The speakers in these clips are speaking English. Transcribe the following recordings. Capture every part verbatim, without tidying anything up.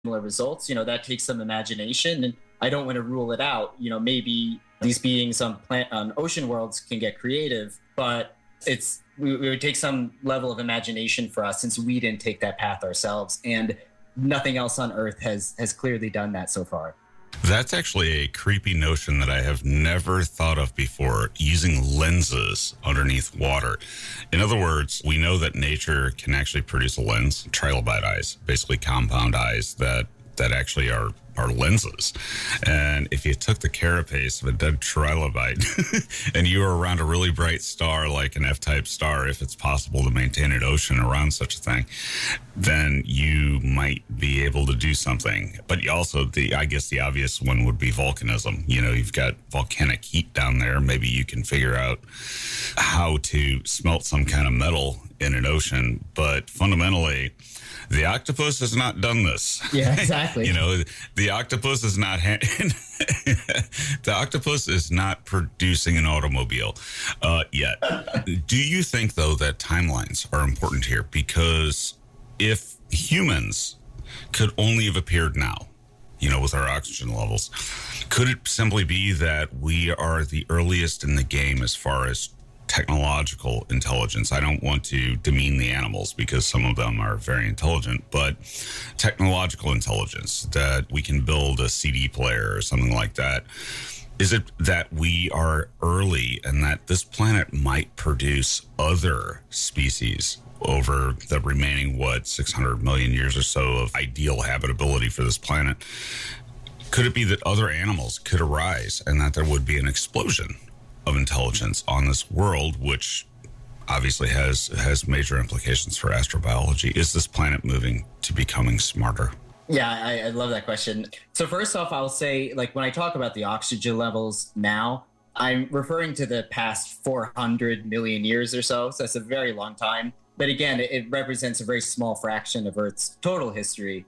similar results. You know, that takes some imagination, and I don't want to rule it out. You know, maybe these beings on plant on ocean worlds can get creative, but it's we, it would take some level of imagination for us since we didn't take that path ourselves, and nothing else on Earth has has clearly done that so far. That's actually a creepy notion that I have never thought of before, using lenses underneath water. In other words, we know that nature can actually produce a lens, trilobite eyes, basically compound eyes that that actually are, are lenses. And if you took the carapace of a dead trilobite and you were around a really bright star like an F-type star, if it's possible to maintain an ocean around such a thing, then you might be able to do something. But also, the I guess the obvious one would be volcanism. You know, you've got volcanic heat down there. Maybe you can figure out how to smelt some kind of metal in an ocean. But fundamentally, the octopus has not done this. Yeah, exactly. You know, the octopus is not ha- the octopus is not producing an automobile uh, yet. Do you think, though, that timelines are important here? Because if humans could only have appeared now, you know, with our oxygen levels, could it simply be that we are the earliest in the game as far as technological intelligence? I don't want to demean the animals because some of them are very intelligent, but technological intelligence, that we can build a C D player or something like that. Is it that we are early and that this planet might produce other species over the remaining, what, six hundred million years or so of ideal habitability for this planet? Could it be that other animals could arise and that there would be an explosion of intelligence on this world, which obviously has has major implications for astrobiology? Is this planet moving to becoming smarter? Yeah, I, I love that question. So first off, I'll say, like, when I talk about the oxygen levels now, I'm referring to the past four hundred million years or so. So that's a very long time. But again, it, it represents a very small fraction of Earth's total history.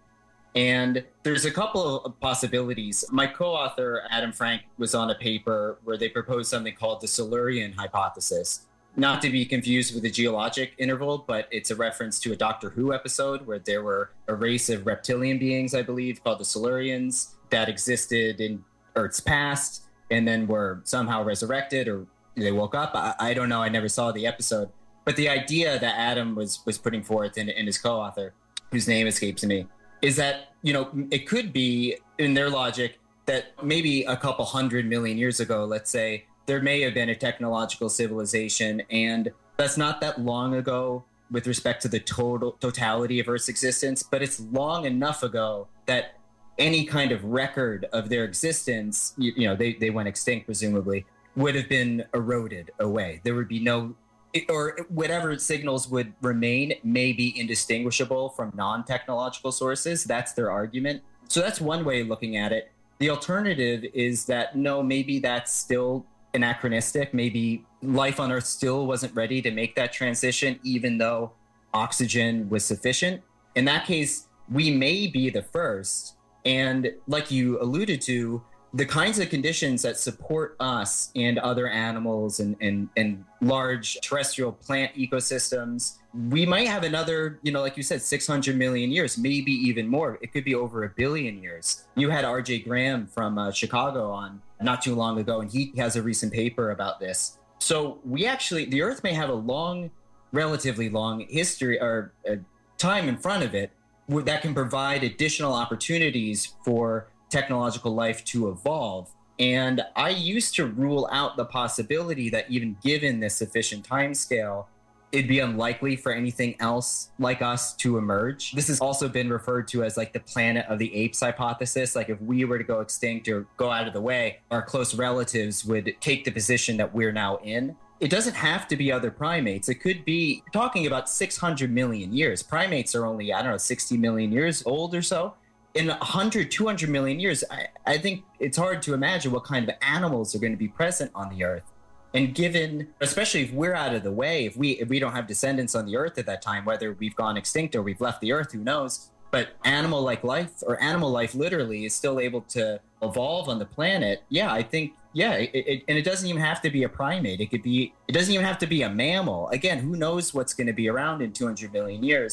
And there's a couple of possibilities. My co-author, Adam Frank, was on a paper where they proposed something called the Silurian hypothesis. Not to be confused with the geologic interval, but it's a reference to a Doctor Who episode where there were a race of reptilian beings, I believe, called the Silurians, that existed in Earth's past and then were somehow resurrected, or they woke up. I, I don't know. I never saw the episode. But the idea that Adam was was putting forth, and, and his co-author, whose name escapes me, is that, you know, it could be, in their logic, that maybe a couple hundred million years ago, let's say, there may have been a technological civilization, and that's not that long ago with respect to the total totality of Earth's existence, but it's long enough ago that any kind of record of their existence, you, you know, they, they went extinct, presumably, would have been eroded away. There would be no, or whatever signals would remain may be indistinguishable from non-technological sources. That's their argument. So that's one way of looking at it. The alternative is that, no, maybe that's still anachronistic. Maybe life on Earth still wasn't ready to make that transition, even though oxygen was sufficient. In that case, we may be the first. And like you alluded to, the kinds of conditions that support us and other animals and, and, and large terrestrial plant ecosystems, we might have another, you know, like you said, six hundred million years, maybe even more. It could be over a billion years. You had R J Graham from uh, Chicago on not too long ago, and he has a recent paper about this. So we actually, the Earth may have a long, relatively long history or uh, time in front of it that can provide additional opportunities for technological life to evolve. And I used to rule out the possibility that even given this sufficient timescale, it'd be unlikely for anything else like us to emerge. This has also been referred to as like the planet of the apes hypothesis. Like if we were to go extinct or go out of the way, our close relatives would take the position that we're now in. It doesn't have to be other primates. It could be talking about six hundred million years. Primates are only, I don't know, sixty million years old or so. In one hundred, two hundred million years, I, I think it's hard to imagine what kind of animals are going to be present on the Earth. And given, especially if we're out of the way, if we if we don't have descendants on the Earth at that time, whether we've gone extinct or we've left the Earth, who knows? But animal-like life, or animal life literally, is still able to evolve on the planet. Yeah, I think, yeah, it, it, and it doesn't even have to be a primate. It could be, it doesn't even have to be a mammal. Again, who knows what's going to be around in two hundred million years?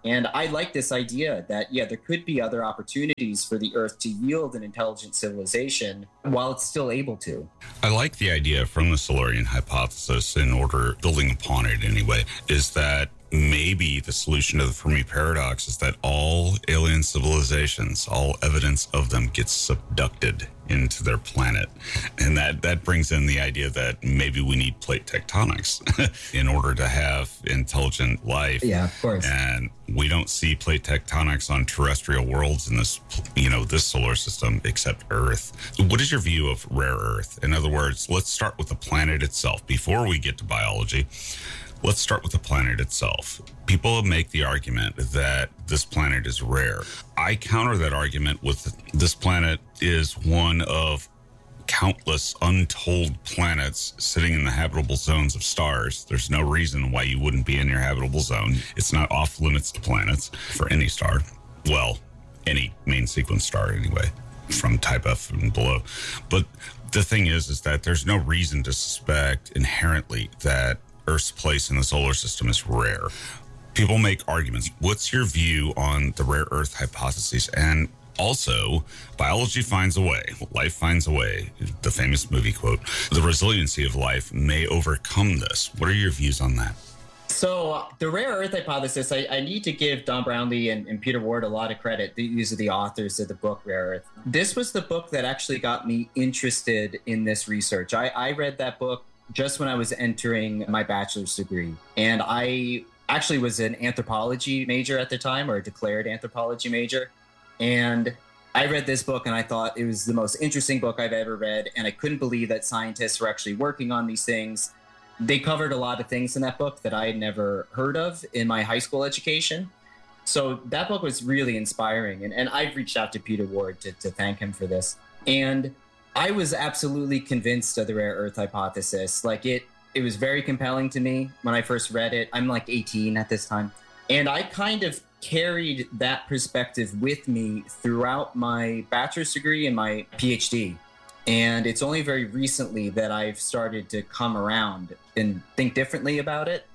And I like this idea that, yeah, there could be other opportunities for the Earth to yield an intelligent civilization while it's still able to. I like the idea from the Solarian hypothesis, in order, building upon it anyway, is that maybe the solution to the Fermi paradox is that all alien civilizations, all evidence of them, gets subducted into their planet. And that, that brings in the idea that maybe we need plate tectonics in order to have intelligent life. Yeah, of course. And we don't see plate tectonics on terrestrial worlds in this, you know, this solar system, except Earth. What is your view of rare Earth? In other words, let's start with the planet itself. Before we get to biology, let's start with the planet itself. People make the argument that this planet is rare. I counter that argument with this planet is one of countless untold planets sitting in the habitable zones of stars. There's no reason why you wouldn't be in your habitable zone. It's not off limits to planets for any star. Well, any main sequence star anyway, from type F and below. But the thing is, is that there's no reason to suspect inherently that Earth's place in the solar system is rare. People make arguments. What's your view on the rare Earth hypotheses? And also, biology finds a way, life finds a way, the famous movie quote, the resiliency of life may overcome this. What are your views on that? So uh, the rare Earth hypothesis, I, I need to give Don Brownlee and, and Peter Ward a lot of credit. These are the authors of the book Rare Earth. This was the book that actually got me interested in this research. I, I read that book just when I was entering my bachelor's degree. And I actually was an anthropology major at the time, or a declared anthropology major. And I read this book and I thought it was the most interesting book I've ever read. And I couldn't believe that scientists were actually working on these things. They covered a lot of things in that book that I had never heard of in my high school education. So that book was really inspiring. And, and I've reached out to Peter Ward to, to thank him for this. And I was absolutely convinced of the rare Earth hypothesis. Like it, it was very compelling to me when I first read it. I'm like eighteen at this time. And I kind of carried that perspective with me throughout my bachelor's degree and my PhD. And it's only very recently that I've started to come around and think differently about it.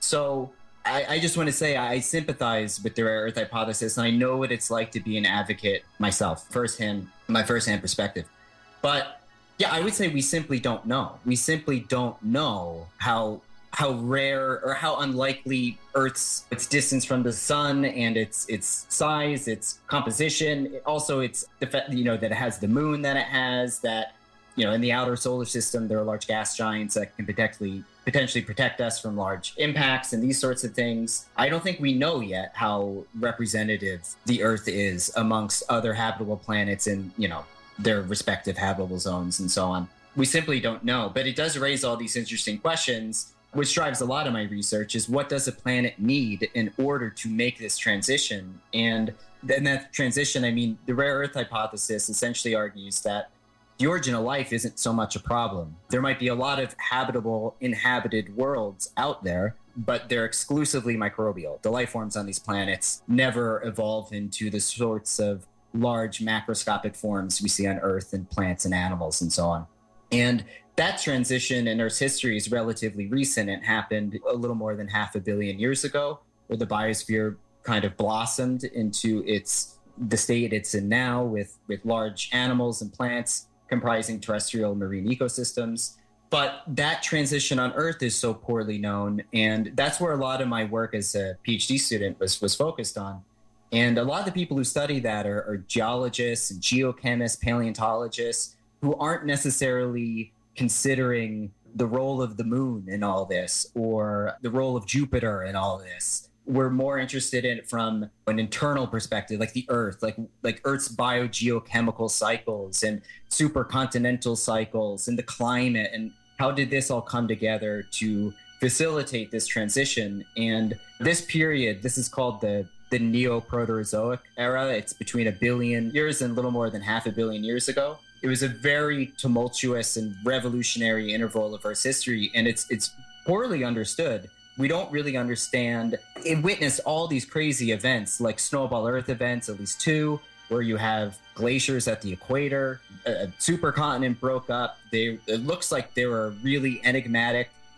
So I, I just want to say I sympathize with the rare Earth hypothesis, and I know what it's like to be an advocate myself, firsthand, my firsthand perspective. But yeah, I would say we simply don't know. We simply don't know how how rare or how unlikely Earth's its distance from the sun and its its size, its composition, also its you know that it has the moon that it has, that you know in the outer solar system there are large gas giants that can potentially potentially protect us from large impacts and these sorts of things. I don't think we know yet how representative the Earth is amongst other habitable planets in you know their respective habitable zones and so on. We simply don't know, but it does raise all these interesting questions, which drives a lot of my research, is what does a planet need in order to make this transition? And then that transition, I mean, the rare Earth hypothesis essentially argues that the origin of life isn't so much a problem. There might be a lot of habitable, inhabited worlds out there, but they're exclusively microbial. The life forms on these planets never evolve into the sorts of large macroscopic forms we see on Earth in plants and animals and so on. And that transition in Earth's history is relatively recent. It happened a little more than half a billion years ago, where the biosphere kind of blossomed into its the state it's in now, with, with large animals and plants comprising terrestrial marine ecosystems. But that transition on Earth is so poorly known. And that's where a lot of my work as a PhD student was, was focused on. And a lot of the people who study that are, are geologists and geochemists, paleontologists, who aren't necessarily considering the role of the moon in all this, or the role of Jupiter in all this. We're more interested in it from an internal perspective, like the Earth, like like Earth's biogeochemical cycles and supercontinental cycles and the climate, and how did this all come together to facilitate this transition. And this period, this is called the the Neoproterozoic era. It's between a billion years and a little more than half a billion years ago. It was a very tumultuous and revolutionary interval of Earth's history, and it's it's poorly understood. We don't really understand. It witnessed all these crazy events, like snowball Earth events, at least two, where you have glaciers at the equator, a supercontinent broke up. They, it looks like there were really enigmatic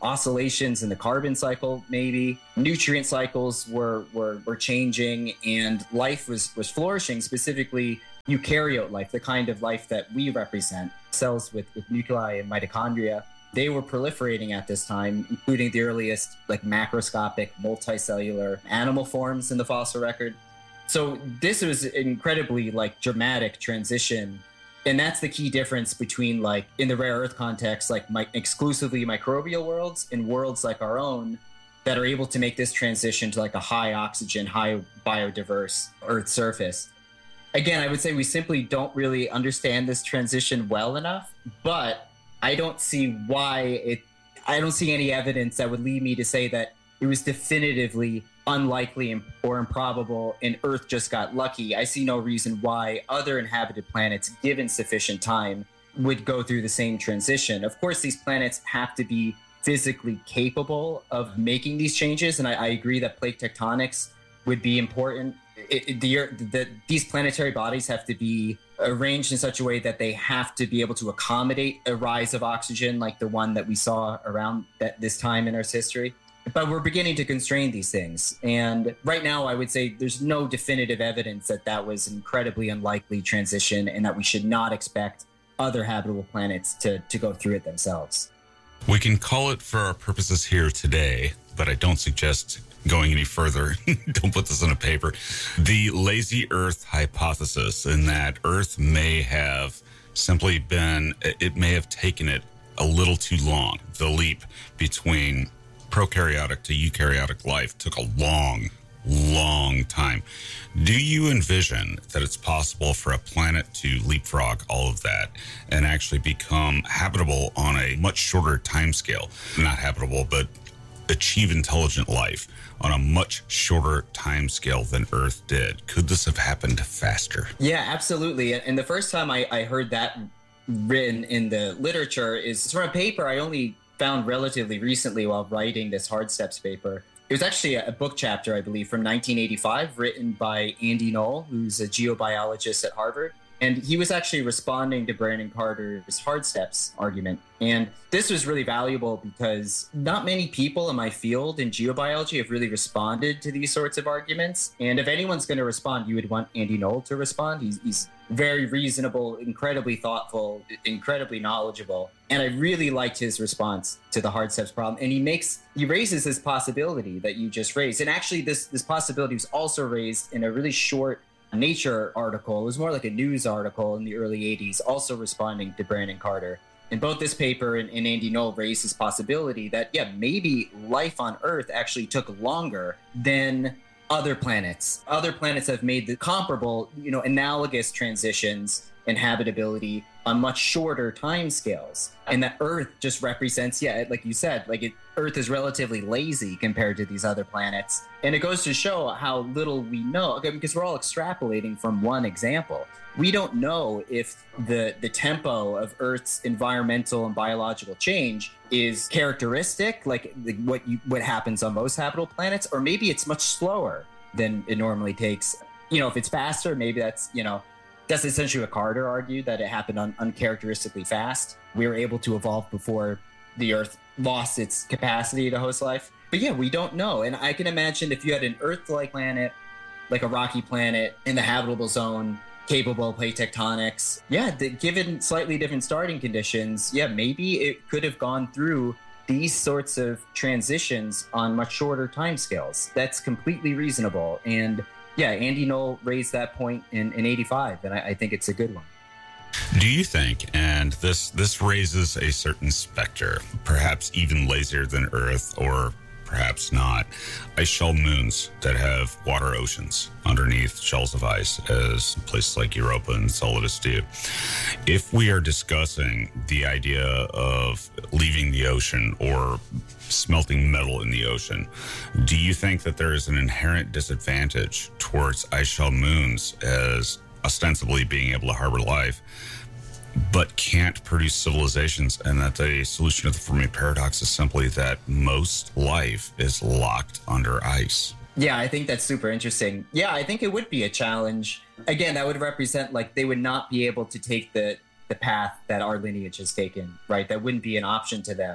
oscillations in the carbon cycle, maybe nutrient cycles were were, were changing, and life was was flourishing, specifically eukaryote life, the kind of life that we represent, cells with, with nuclei and mitochondria. They were proliferating at this time, including the earliest like macroscopic multicellular animal forms in the fossil record. So this was an incredibly like dramatic transition. And that's the key difference between like in the rare earth context, like my, exclusively microbial worlds and worlds like our own that are able to make this transition to like a high oxygen, high biodiverse earth surface. Again, I would say we simply don't really understand this transition well enough, but I don't see why it, I don't see any evidence that would lead me to say that it was definitively unlikely or improbable and Earth just got lucky. I see no reason why other inhabited planets, given sufficient time, would go through the same transition. Of course, these planets have to be physically capable of making these changes, and I, I agree that plate tectonics would be important. It, it, the, the, these planetary bodies have to be arranged in such a way that they have to be able to accommodate a rise of oxygen like the one that we saw around that, this time in Earth's history. But we're beginning to constrain these things. And right now, I would say there's no definitive evidence that that was an incredibly unlikely transition and that we should not expect other habitable planets to, to go through it themselves. We can call it for our purposes here today, but I don't suggest going any further. Don't put this on a paper. The lazy Earth hypothesis, in that Earth may have simply been, it may have taken it a little too long. The leap between prokaryotic to eukaryotic life took a long, long time. Do you envision that it's possible for a planet to leapfrog all of that and actually become habitable on a much shorter time scale? Not habitable, but achieve intelligent life on a much shorter time scale than Earth did? Could this have happened faster? Yeah, absolutely. And the first time I, I heard that written in the literature is from a paper I only found relatively recently while writing this Hard Steps paper. It was actually a book chapter, I believe, from nineteen eighty-five, written by Andy Knoll, who's a geobiologist at Harvard. And he was actually responding to Brandon Carter's Hard Steps argument. And this was really valuable because not many people in my field in geobiology have really responded to these sorts of arguments. And if anyone's going to respond, you would want Andy Knoll to respond. He's, he's very reasonable, incredibly thoughtful, incredibly knowledgeable. And I really liked his response to the Hard Steps problem. And he makes, he raises this possibility that you just raised. And actually this, this possibility was also raised in a really short Nature article. It was more like a news article in the early eighties, also responding to Brandon Carter. And both this paper and, and Andy Knoll raised this possibility that, yeah, maybe life on Earth actually took longer than other planets. Other planets have made the comparable, you know, analogous transitions in habitability on much shorter timescales. And that Earth just represents, yeah, like you said, like it, Earth is relatively lazy compared to these other planets. And it goes to show how little we know, because we're all extrapolating from one example. We don't know if the, the tempo of Earth's environmental and biological change is characteristic, like what you, what happens on most habitable planets, or maybe it's much slower than it normally takes. You know, if it's faster, maybe that's, you know, that's essentially what Carter argued, that it happened un- uncharacteristically fast. We were able to evolve before the Earth lost its capacity to host life. But yeah, we don't know. And I can imagine if you had an Earth-like planet, like a rocky planet in the habitable zone, capable of plate tectonics, yeah, the, given slightly different starting conditions, yeah, maybe it could have gone through these sorts of transitions on much shorter timescales. That's completely reasonable. And yeah, Andy Knoll raised that point in, in eighty-five, and I, I think it's a good one. Do you think, and this this raises a certain specter, perhaps even lazier than Earth, or perhaps not, ice shell moons that have water oceans underneath shells of ice, as places like Europa and Enceladus do. If we are discussing the idea of leaving the ocean or smelting metal in the ocean, do you think that there is an inherent disadvantage towards ice shell moons as ostensibly being able to harbor life, but can't produce civilizations, and that the solution to the Fermi paradox is simply that most life is locked under ice? Yeah, I think that's super interesting. Yeah, I think it would be a challenge. Again, that would represent like they would not be able to take the the path that our lineage has taken, right? That wouldn't be an option to them.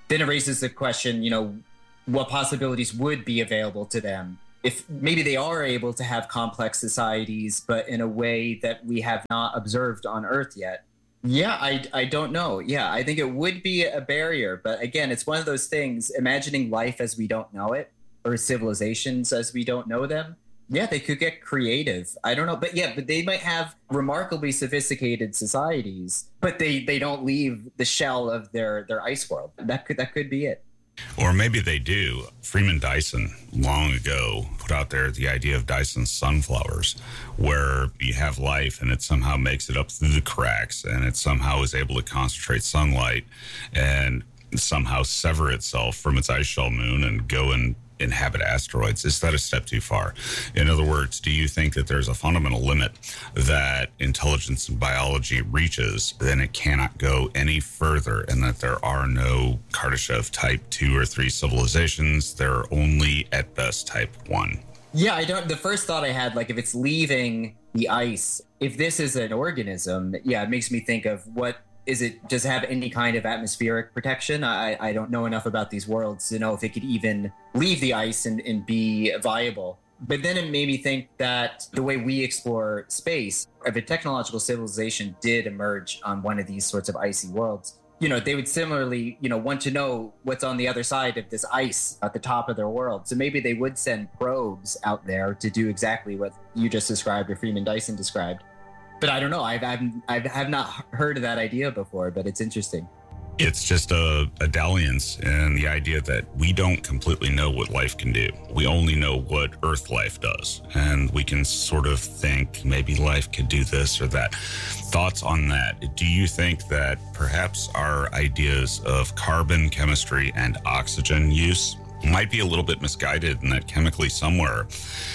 then it raises the question, you know, what possibilities would be available to them if maybe they are able to have complex societies, but in a way that we have not observed on Earth yet. Yeah, I, I don't know. Yeah, I think it would be a barrier. But again, it's one of those things, imagining life as we don't know it, or civilizations as we don't know them. Yeah, they could get creative. I don't know. But yeah, but they might have remarkably sophisticated societies, but they, they don't leave the shell of their, their ice world. That could that could be it. Or maybe they do. Freeman Dyson long ago put out there the idea of Dyson's sunflowers, where you have life and it somehow makes it up through the cracks, and it somehow is able to concentrate sunlight and somehow sever itself from its ice shell moon and go and inhabit asteroids. Is that a step too far? In other words, do you think that there's a fundamental limit that intelligence and biology reaches, then it cannot go any further, and that there are no Kardashev type two or three civilizations? There are only at best type one. Yeah, I don't. The first thought I had, like, if it's leaving the ice, if this is an organism, yeah, it makes me think of what is it, does it have any kind of atmospheric protection? I, I don't know enough about these worlds to know if it could even leave the ice and, and be viable. But then it made me think that the way we explore space, if a technological civilization did emerge on one of these sorts of icy worlds, you know, they would similarly, you know, want to know what's on the other side of this ice at the top of their world. So maybe they would send probes out there to do exactly what you just described or Freeman Dyson described. But I don't know. I've, I've, I've, I've not heard of that idea before, but it's interesting. It's just a, a dalliance in the idea that we don't completely know what life can do. We only know what Earth life does. And we can sort of think maybe life could do this or that. Thoughts on that? Do you think that perhaps our ideas of carbon chemistry and oxygen use might be a little bit misguided, and that chemically somewhere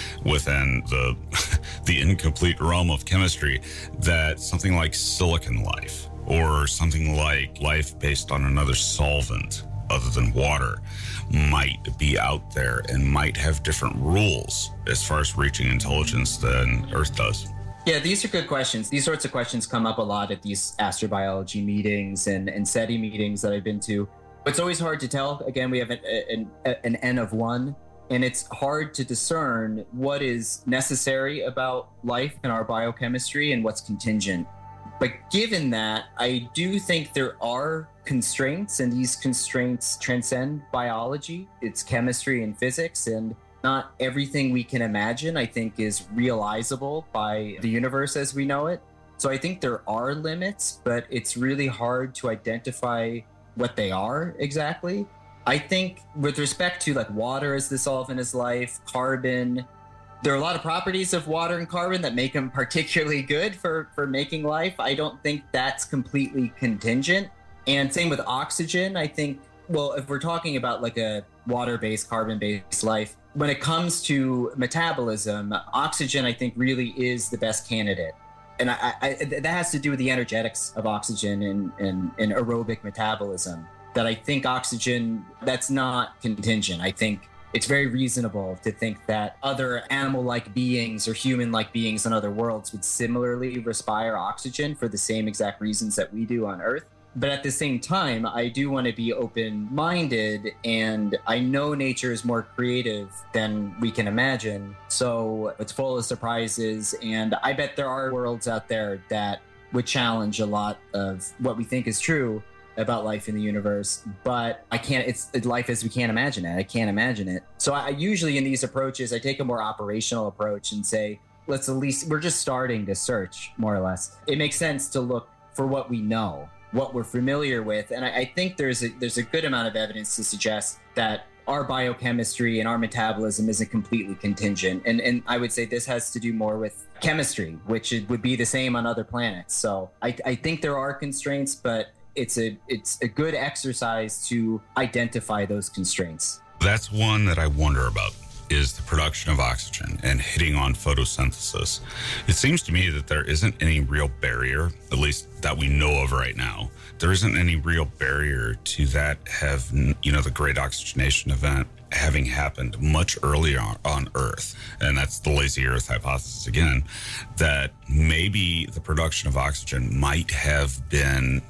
within the the incomplete realm of chemistry, that something like silicon life or something like life based on another solvent other than water might be out there and might have different rules as far as reaching intelligence than Earth does? Yeah, these are good questions. These sorts of questions come up a lot at these astrobiology meetings and, and SETI meetings that I've been to. It's always hard to tell. Again, we have an, an, an N of one, and it's hard to discern what is necessary about life and our biochemistry and what's contingent. But given that, I do think there are constraints, and these constraints transcend biology. It's chemistry and physics, and not everything we can imagine, I think, is realizable by the universe as we know it. So I think there are limits, but it's really hard to identify what they are exactly. I think with respect to like water as the solvent is life, carbon, there are a lot of properties of water and carbon that make them particularly good for, for making life. I don't think that's completely contingent. And same with oxygen. I think, well, if we're talking about like a water-based, carbon-based life, when it comes to metabolism, oxygen, I think, really is the best candidate. And I, I, that has to do with the energetics of oxygen and, and, and aerobic metabolism. That I think oxygen, that's not contingent. I think it's very reasonable to think that other animal-like beings or human-like beings on other worlds would similarly respire oxygen for the same exact reasons that we do on Earth. But at the same time, I do want to be open-minded, and I know nature is more creative than we can imagine. So it's full of surprises, and I bet there are worlds out there that would challenge a lot of what we think is true about life in the universe. But I can't, it's life as we can't imagine it. I can't imagine it. So I usually in these approaches, I take a more operational approach and say, let's at least, we're just starting to search, more or less. It makes sense to look for what we know, what we're familiar with. And I, I think there's a, there's a good amount of evidence to suggest that our biochemistry and our metabolism isn't completely contingent. And, and I would say this has to do more with chemistry, which it would be the same on other planets. So I, I think there are constraints, but it's a, it's a good exercise to identify those constraints. That's one that I wonder about, is the production of oxygen and hitting on photosynthesis. It seems to me that there isn't any real barrier, at least that we know of right now. There isn't any real barrier to that have, you know, the great oxygenation event having happened much earlier on, on Earth. And that's the lazy Earth hypothesis again, that maybe the production of oxygen might have been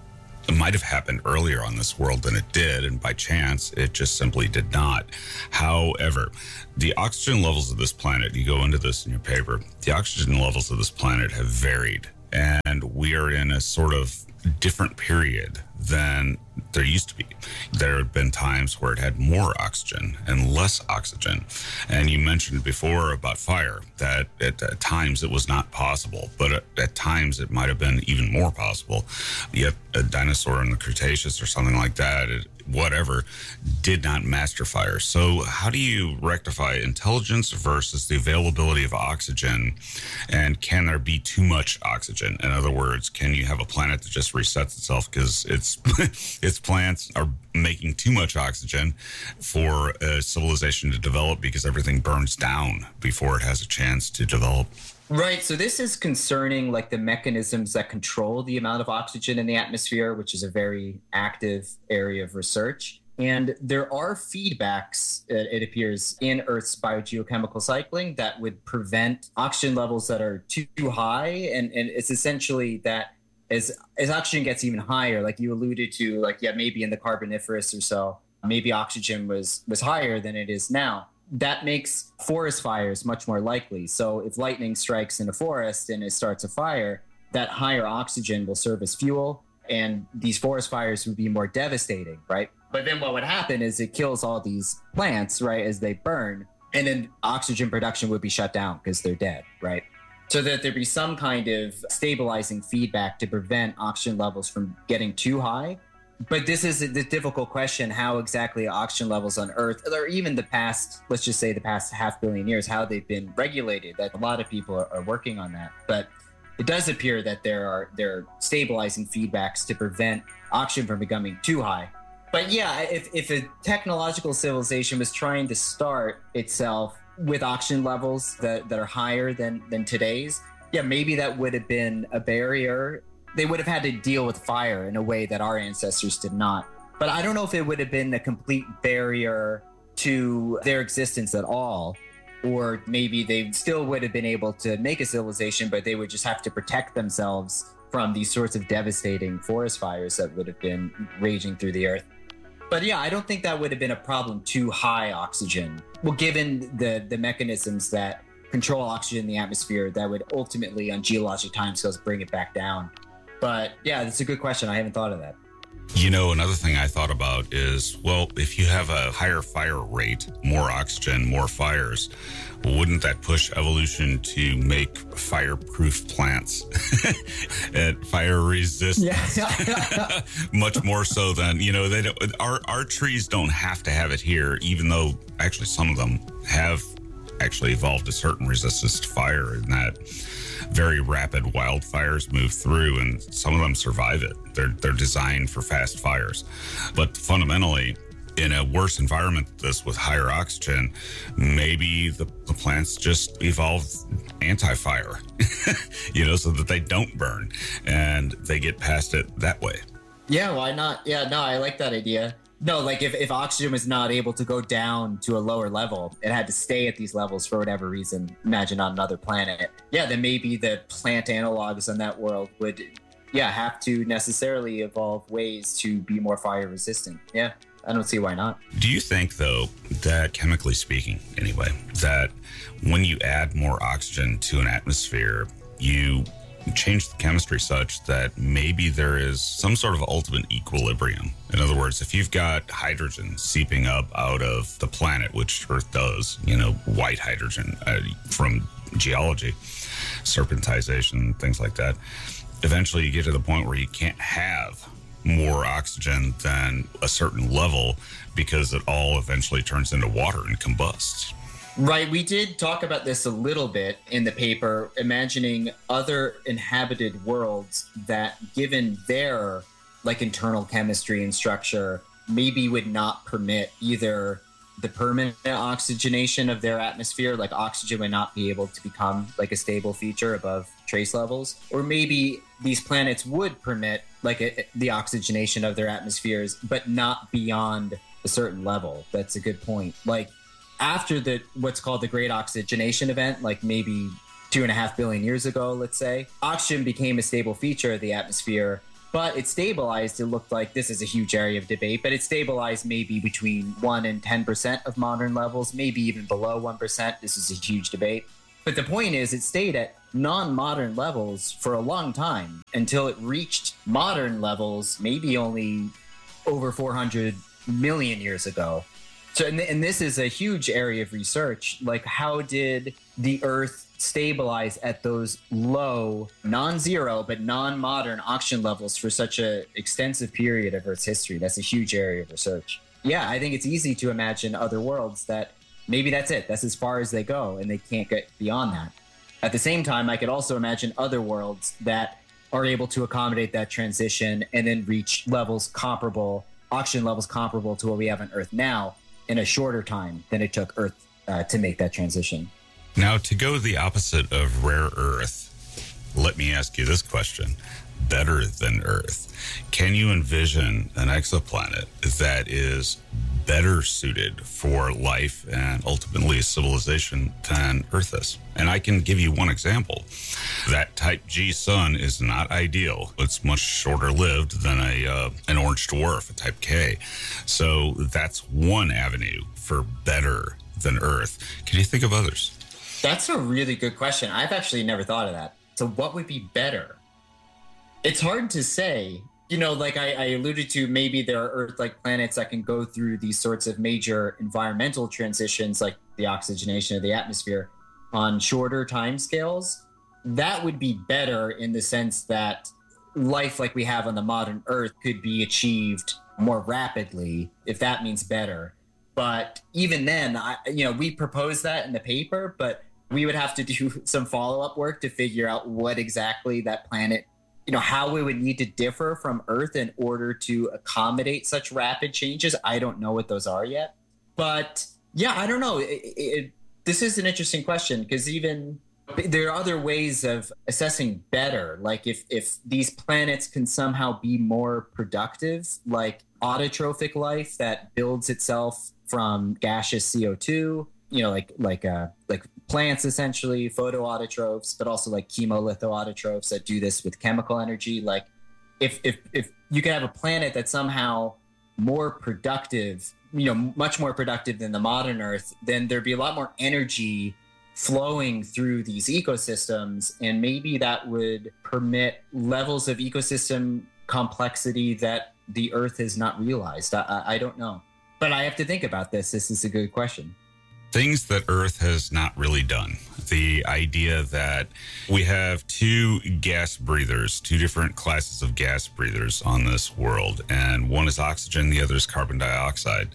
It might have happened earlier on this world than it did, and by chance, it just simply did not. However, the oxygen levels of this planet, you go into this in your paper, the oxygen levels of this planet have varied, and we are in a sort of different period than there used to be. There have been times where it had more oxygen and less oxygen. And you mentioned before about fire, that at, at times it was not possible, but at, at times it might have been even more possible. Yet a dinosaur in the Cretaceous or something like that, it, whatever, did not master fire. So how do you rectify intelligence versus the availability of oxygen? And can there be too much oxygen? In other words, can you have a planet that just resets itself because its its plants are making too much oxygen for a civilization to develop because everything burns down before it has a chance to develop? Right. So this is concerning like the mechanisms that control the amount of oxygen in the atmosphere, which is a very active area of research. And there are feedbacks, it appears, in Earth's biogeochemical cycling that would prevent oxygen levels that are too high. And, and it's essentially that as, as oxygen gets even higher, like you alluded to, like, yeah, maybe in the Carboniferous or so, maybe oxygen was, was higher than it is now. That makes forest fires much more likely. So if lightning strikes in a forest and it starts a fire, that higher oxygen will serve as fuel, and these forest fires would be more devastating, right? But then what would happen is it kills all these plants, right, as they burn, and then oxygen production would be shut down because they're dead, right? So that there'd be some kind of stabilizing feedback to prevent oxygen levels from getting too high. But this is the difficult question, how exactly oxygen levels on Earth, or even the past, let's just say the past half billion years, how they've been regulated. That a lot of people are, are working on that. But it does appear that there are there are stabilizing feedbacks to prevent oxygen from becoming too high. But yeah, if, if a technological civilization was trying to start itself with oxygen levels that, that are higher than, than today's, yeah, maybe that would have been a barrier. They would have had to deal with fire in a way that our ancestors did not. But I don't know if it would have been a complete barrier to their existence at all. Or maybe they still would have been able to make a civilization, but they would just have to protect themselves from these sorts of devastating forest fires that would have been raging through the earth. But yeah, I don't think that would have been a problem, too high oxygen. Well, given the, the mechanisms that control oxygen in the atmosphere, that would ultimately, on geologic timescales, bring it back down. But yeah, that's a good question. I haven't thought of that. You know, another thing I thought about is, well, if you have a higher fire rate, more oxygen, more fires, wouldn't that push evolution to make fireproof plants and fire resistant? Yeah. Much more so than, you know, they don't, our, our trees don't have to have it here, even though actually some of them have actually evolved a certain resistance to fire, in that very rapid wildfires move through and some of them survive it. They're they're designed for fast fires. But fundamentally, in a worse environment, this with higher oxygen, maybe the, the plants just evolve anti-fire, you know, so that they don't burn and they get past it that way. Yeah, why not? Yeah, no, I like that idea. No, like if, if oxygen was not able to go down to a lower level, it had to stay at these levels for whatever reason, imagine on another planet. Yeah, then maybe the plant analogs in that world would, yeah, have to necessarily evolve ways to be more fire resistant. Yeah, I don't see why not. Do you think, though, that chemically speaking, anyway, that when you add more oxygen to an atmosphere, you change the chemistry such that maybe there is some sort of ultimate equilibrium? In other words, if you've got hydrogen seeping up out of the planet, which Earth does, you know, white hydrogen uh, from geology, serpentization, things like that, eventually you get to the point where you can't have more oxygen than a certain level because it all eventually turns into water and combusts. Right. We did talk about this a little bit in the paper, imagining other inhabited worlds that, given their like internal chemistry and structure, maybe would not permit either the permanent oxygenation of their atmosphere, like oxygen would not be able to become like a stable feature above trace levels, or maybe these planets would permit like a, the oxygenation of their atmospheres, but not beyond a certain level. That's a good point. Like, after the what's called the Great Oxygenation Event, like maybe two and a half billion years ago, let's say, oxygen became a stable feature of the atmosphere. but it stabilized. It looked like this is a huge area of debate, but it stabilized maybe between one and ten percent of modern levels, maybe even below one percent. This is a huge debate. But the point is, it stayed at non-modern levels for a long time until it reached modern levels, maybe only over four hundred million years ago. So, and, and this is a huge area of research. Like, how did the Earth stabilize at those low, non-zero, but non-modern oxygen levels for such an extensive period of Earth's history? That's a huge area of research. Yeah, I think it's easy to imagine other worlds that maybe that's it. That's as far as they go, and they can't get beyond that. At the same time, I could also imagine other worlds that are able to accommodate that transition and then reach levels comparable, oxygen levels comparable to what we have on Earth now in a shorter time than it took Earth uh, to make that transition. Now, to go the opposite of rare earth, let me ask you this question. Better than Earth, can you envision an exoplanet that is better suited for life and ultimately civilization than Earth is? And I can give you one example. That type G sun is not ideal. It's much shorter lived than a uh, an orange dwarf, a type K. So that's one avenue for better than Earth. Can you think of others? That's a really good question. I've actually never thought of that. So what would be better? It's hard to say. You know, like I, I alluded to, maybe there are Earth-like planets that can go through these sorts of major environmental transitions, like the oxygenation of the atmosphere, on shorter timescales. That would be better in the sense that life like we have on the modern Earth could be achieved more rapidly, if that means better. But even then, I, you know, we proposed that in the paper, but we would have to do some follow-up work to figure out what exactly that planet, you know, how we would need to differ from Earth in order to accommodate such rapid changes. I don't know what those are yet. But yeah, I don't know. It, it, this is an interesting question because even there are other ways of assessing better. Like if, if these planets can somehow be more productive, like autotrophic life that builds itself from gaseous C O two, you know, like like uh, like plants essentially, photoautotrophs, but also like chemolithoautotrophs that do this with chemical energy. Like if if if you could have a planet that's somehow more productive, you know, much more productive than the modern Earth, then there'd be a lot more energy flowing through these ecosystems, and maybe that would permit levels of ecosystem complexity that the Earth has not realized. I, I, I don't know, but I have to think about this. This is a good question. Things that Earth has not really done. The idea that we have two gas breathers, two different classes of gas breathers on this world, and one is oxygen, the other is carbon dioxide.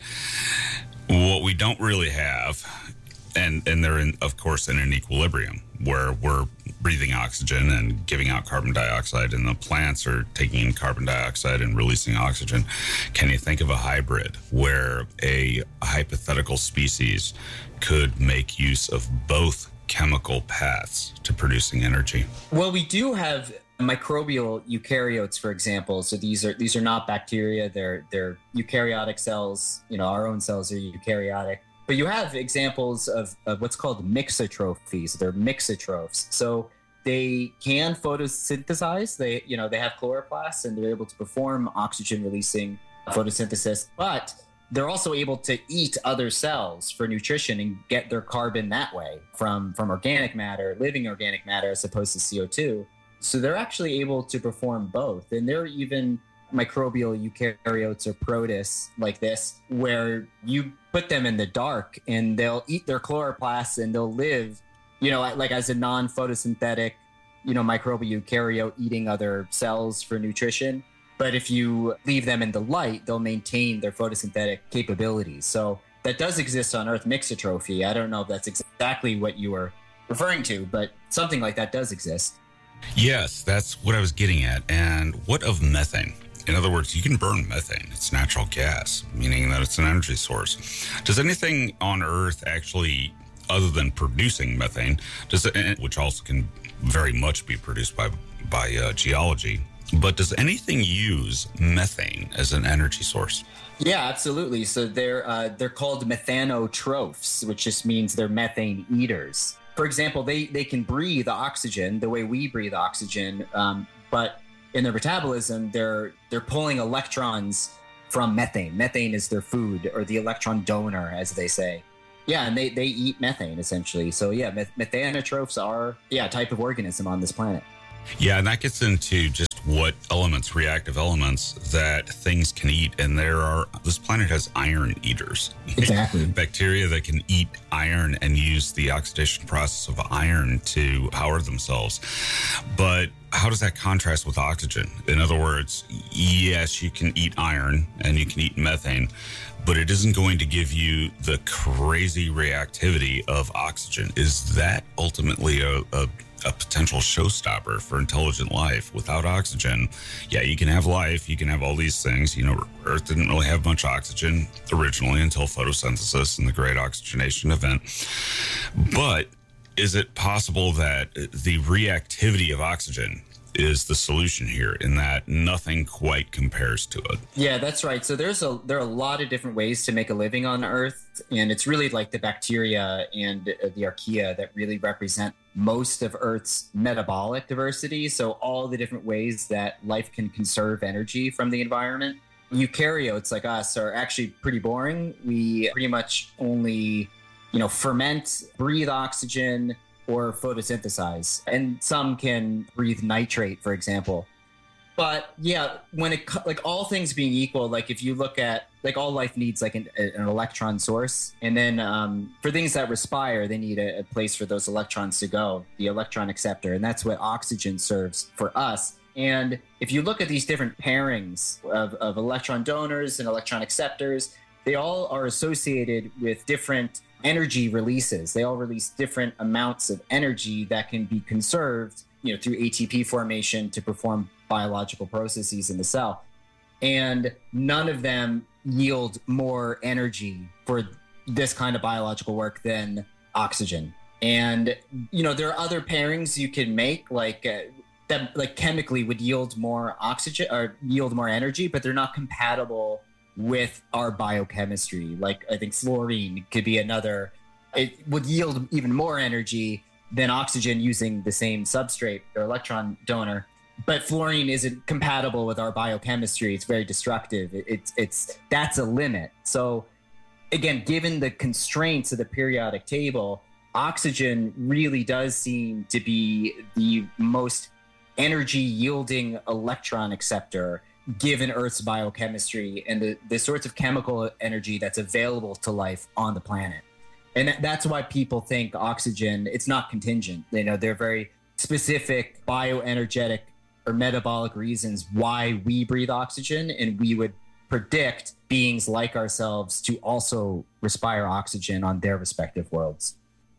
What we don't really have, and, and they're, in, of course, in an equilibrium, where we're breathing oxygen and giving out carbon dioxide, and the plants are taking in carbon dioxide and releasing oxygen. Can you think of a hybrid where a hypothetical species could make use of both chemical paths to producing energy? Well, we do have microbial eukaryotes, for example. So these are these are not bacteria. They're they're eukaryotic cells. You know, our own cells are eukaryotic. But you have examples of, of what's called mixotrophies. They're mixotrophs. So they can photosynthesize. They, you know, they have chloroplasts and they're able to perform oxygen-releasing photosynthesis. But they're also able to eat other cells for nutrition and get their carbon that way from, from organic matter, living organic matter, as opposed to C O two. So they're actually able to perform both. And they're even microbial eukaryotes or protists like this, where you put them in the dark and they'll eat their chloroplasts and they'll live, you know, like as a non-photosynthetic, you know, microbial eukaryote eating other cells for nutrition. But if you leave them in the light, they'll maintain their photosynthetic capabilities. So that does exist on Earth, mixotrophy. I don't know if that's exactly what you were referring to, but something like that does exist. Yes, that's what I was getting at. And what of methane? In other words, you can burn methane. It's natural gas, meaning that it's an energy source. Does anything on Earth actually, other than producing methane, does it, which also can very much be produced by by uh, geology, but does anything use methane as an energy source? Yeah, absolutely. So they're uh, they're called methanotrophs, which just means they're methane eaters. For example, they they can breathe oxygen the way we breathe oxygen, um, but in their metabolism, they're they're pulling electrons from methane. Methane is their food, or the electron donor, as they say. Yeah, and they, they eat methane, essentially. So yeah, meth- methanotrophs are, yeah, a type of organism on this planet. Yeah, and that gets into just what elements, reactive elements, that things can eat. And there are, this planet has iron eaters. Exactly. Bacteria that can eat iron and use the oxidation process of iron to power themselves. But how does that contrast with oxygen? In other words, yes, you can eat iron and you can eat methane, but it isn't going to give you the crazy reactivity of oxygen. Is that ultimately a, a a potential showstopper for intelligent life? Without oxygen, yeah, you can have life, you can have all these things. You know, Earth didn't really have much oxygen originally until photosynthesis and the great oxygenation event. But is it possible that the reactivity of oxygen is the solution here, in that nothing quite compares to it? Yeah, that's right. So there's a there are a lot of different ways to make a living on Earth, and it's really like the bacteria and the archaea that really represent most of Earth's metabolic diversity. So all the different ways that life can conserve energy from the environment. Eukaryotes like us are actually pretty boring. We pretty much only, you know, ferment, breathe oxygen, or photosynthesize. And some can breathe nitrate, for example. But yeah, when it, like all things being equal, like if you look at, like all life needs like an, an electron source. And then um, for things that respire, they need a, a place for those electrons to go, the electron acceptor. And that's what oxygen serves for us. And if you look at these different pairings of, of electron donors and electron acceptors, they all are associated with different energy releases. They all release different amounts of energy that can be conserved, you know, through A T P formation to perform biological processes in the cell. And none of them yield more energy for this kind of biological work than oxygen. And, you know, there are other pairings you can make, like uh, that, like chemically would yield more oxygen or yield more energy, but they're not compatible with our biochemistry. Like I think fluorine could be another, it would yield even more energy than oxygen using the same substrate or electron donor. But fluorine isn't compatible with our biochemistry. It's very destructive. It, it's, it's, that's a limit. So again, given the constraints of the periodic table, oxygen really does seem to be the most energy yielding electron acceptor given Earth's biochemistry and the, the sorts of chemical energy that's available to life on the planet. And that, that's why people think oxygen, it's not contingent. You know, they're very specific bioenergetic or metabolic reasons why we breathe oxygen, and we would predict beings like ourselves to also respire oxygen on their respective worlds.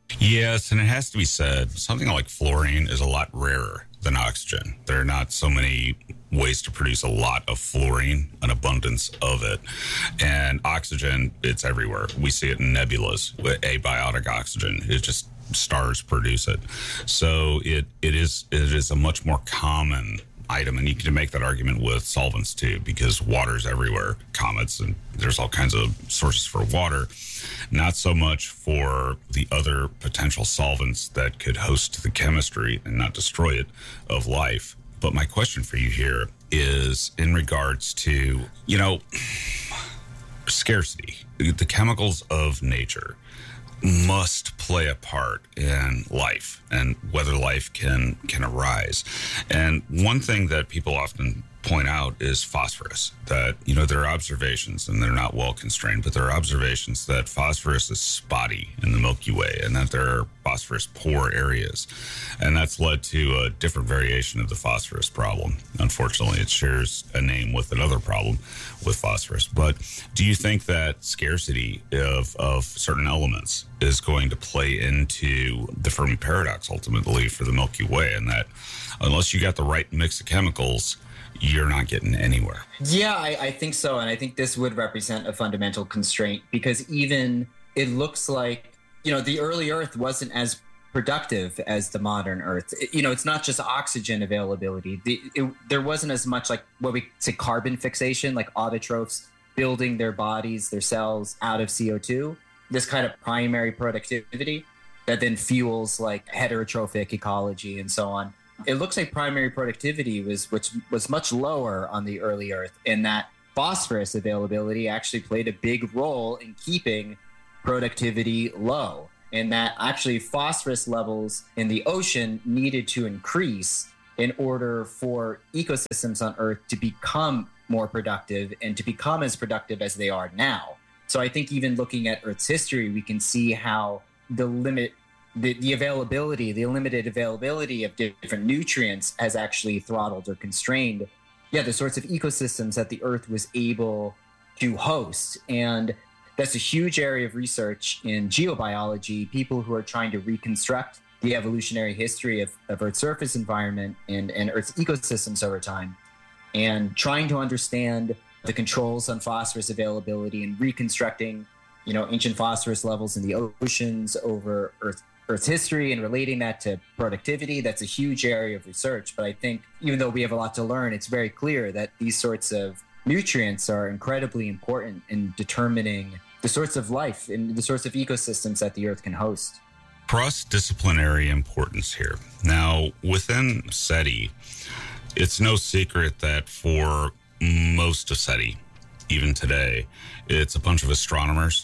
Yes, and it has to be said, something like fluorine is a lot rarer than oxygen. There are not so many ways to produce a lot of fluorine, an abundance of it. And oxygen, it's everywhere. We see it in nebulas, abiotic oxygen. It just, stars produce it. So it it is it is a much more common item, and you can make that argument with solvents too, because water's everywhere, comets, and there's all kinds of sources for water. Not so much for the other potential solvents that could host the chemistry and not destroy it of life. But my question for you here is in regards to, you know, scarcity. The chemicals of nature must play a part in life and whether life can can arise. And one thing that people often point out is phosphorus, that, you know, there are observations, and they're not well constrained, but there are observations that phosphorus is spotty in the Milky Way and that there are phosphorus poor areas. And that's led to a different variation of the phosphorus problem. Unfortunately, it shares a name with another problem with phosphorus. But do you think that scarcity of, of certain elements is going to play into the Fermi paradox ultimately for the Milky Way, and that unless you got the right mix of chemicals, you're not getting anywhere? Yeah, I, I think so. And I think this would represent a fundamental constraint, because even it looks like, you know, the early Earth wasn't as productive as the modern Earth. It, you know, it's not just oxygen availability. The, it, there wasn't as much like what we say carbon fixation, like autotrophs building their bodies, their cells out of C O two, this kind of primary productivity that then fuels like heterotrophic ecology and so on. it looks like primary productivity was which was much lower on the early Earth, in that phosphorus availability actually played a big role in keeping productivity low, and that actually phosphorus levels in the ocean needed to increase in order for ecosystems on Earth to become more productive and to become as productive as they are now. So I think even looking at Earth's history, we can see how the limit, the, the availability, the limited availability of different nutrients has actually throttled or constrained, yeah, the sorts of ecosystems that the Earth was able to host. And that's a huge area of research in geobiology, people who are trying to reconstruct the evolutionary history of, of Earth's surface environment and, and Earth's ecosystems over time, and trying to understand the controls on phosphorus availability and reconstructing, you know, ancient phosphorus levels in the oceans over Earth, Earth's history and relating that to productivity. That's a huge area of research. But I think even though we have a lot to learn, it's very clear that these sorts of nutrients are incredibly important in determining the sorts of life and the sorts of ecosystems that the Earth can host. Cross-disciplinary importance here. Now, within SETI, it's no secret that for most of SETI, even today, it's a bunch of astronomers.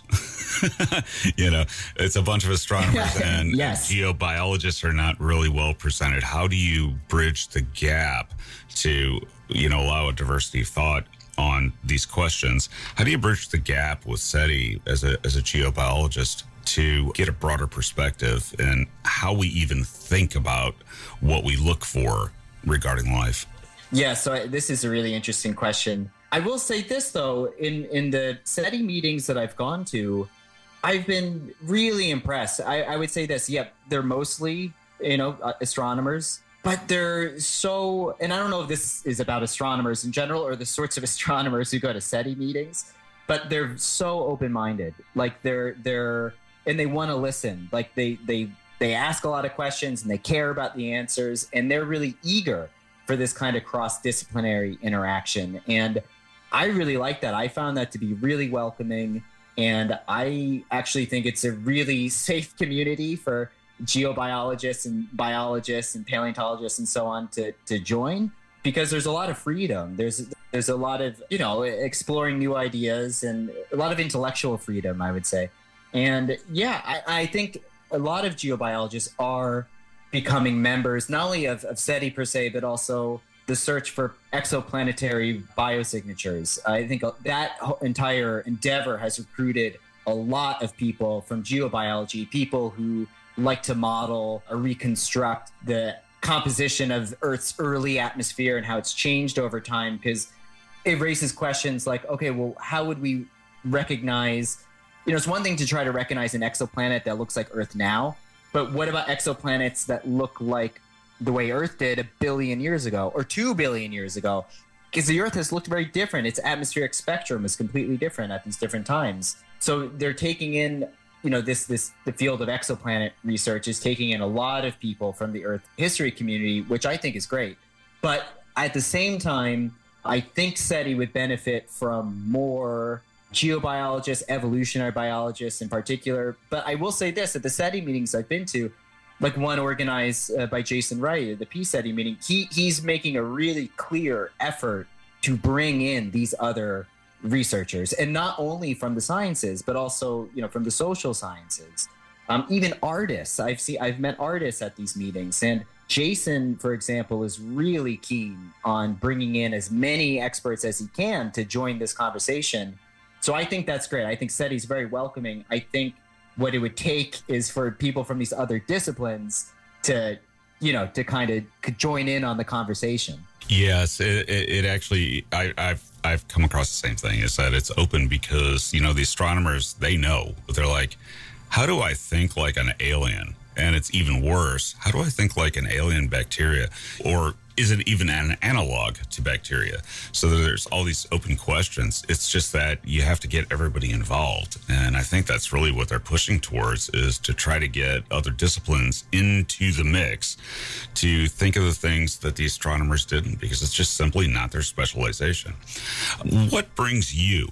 You know, it's a bunch of astronomers and yes. Geobiologists are not really well presented. How do you bridge the gap to, you know, allow a diversity of thought on these questions? How do you bridge the gap with SETI as a as a geobiologist to get a broader perspective in how we even think about what we look for regarding life? Yeah, so I, this is a really interesting question. I will say this, though, in, in the SETI meetings that I've gone to, I've been really impressed. I, I would say this, yep, they're mostly, you know, uh, astronomers, but they're so, and I don't know if this is about astronomers in general or the sorts of astronomers who go to SETI meetings, but they're so open-minded. Like they're, they're, and they want to listen. Like they, they, they ask a lot of questions and they care about the answers, and they're really eager for this kind of cross-disciplinary interaction. And I really like that. I found that to be really welcoming. And I actually think it's a really safe community for geobiologists and biologists and paleontologists and so on to, to join, because there's a lot of freedom. There's there's a lot of, you know, exploring new ideas and a lot of intellectual freedom, I would say. And yeah, I, I think a lot of geobiologists are becoming members, not only of, of SETI per se, but also the search for exoplanetary biosignatures. I think that entire endeavor has recruited a lot of people from geobiology, people who like to model or reconstruct the composition of Earth's early atmosphere and how it's changed over time, because it raises questions like, okay, well, how would we recognize, you know, it's one thing to try to recognize an exoplanet that looks like Earth now, but what about exoplanets that look like the way Earth did a billion years ago or two billion years ago? Because the Earth has looked very different. Its atmospheric spectrum is completely different at these different times. So they're taking in, you know, this, this, the field of exoplanet research is taking in a lot of people from the Earth history community, which I think is great. But at the same time, I think SETI would benefit from more geobiologists, evolutionary biologists in particular. But I will say this, at the SETI meetings I've been to, like one organized uh, by Jason Wright, the P SETI meeting, he he's making a really clear effort to bring in these other researchers, and not only from the sciences, but also, you know, from the social sciences. Um, even artists. I've seen, I've met artists at these meetings, and Jason, for example, is really keen on bringing in as many experts as he can to join this conversation. So I think that's great. I think SETI is very welcoming. I think what it would take is for people from these other disciplines to, you know, to kind of join in on the conversation. Yes, it, it, it actually, I, I've I've come across the same thing, is that it's open because, you know, the astronomers, they know. They're like, how do I think like an alien? And it's even worse, how do I think like an alien bacteria? Or is it even an analog to bacteria? So there's all these open questions. It's just that you have to get everybody involved. And I think that's really what they're pushing towards, is to try to get other disciplines into the mix to think of the things that the astronomers didn't, because it's just simply not their specialization. What brings you